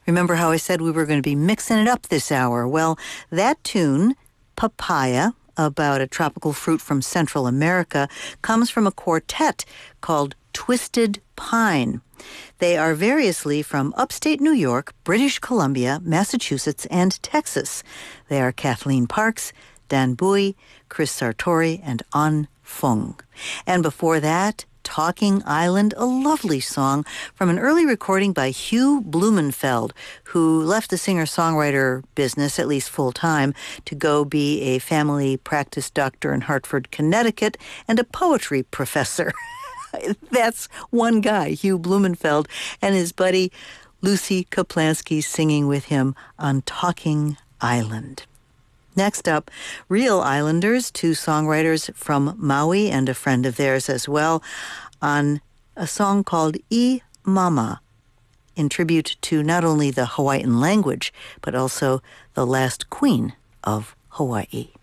Remember how I said we were going to be mixing it up this hour? Well, that tune, Papaya, about a tropical fruit from Central America, comes from a quartet called Twisted Pine. They are variously from upstate New York, British Columbia, Massachusetts, and Texas. They are Kathleen Parks, Dan Bui, Chris Sartori, and An Fung. And before that, Talking Island, a lovely song from an early recording by Hugh Blumenfeld, who left the singer-songwriter business, at least full-time, to go be a family practice doctor in Hartford, Connecticut, and a poetry professor. That's one guy, Hugh Blumenfeld, and his buddy Lucy Kaplansky singing with him on Talking Island. Next up, Real Islanders, two songwriters from Maui and a friend of theirs as well, on a song called I Mama, in tribute to not only the Hawaiian language, but also the last queen of Hawaii.